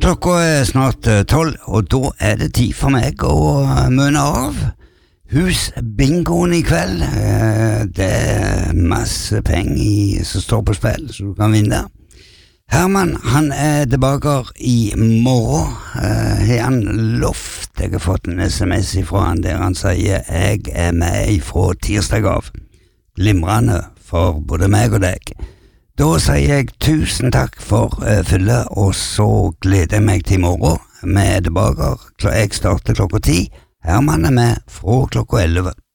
Klokka er snart 12, og da det tid for meg å møne av. Husbingoen i kveld, det masse penger som står på spill, så du kan vinne. Herman, han tilbake i morgen. Har han lovt? Jeg har fått en SMS ifra han der han sier jeg med ifra tirsdag av. Glimrende for både meg og deg. Da sier jeg tusen takk for følget, og så gleder jeg meg til morgen. Vi tilbake, jeg starter klokka 10. Herman med fra klokka 11.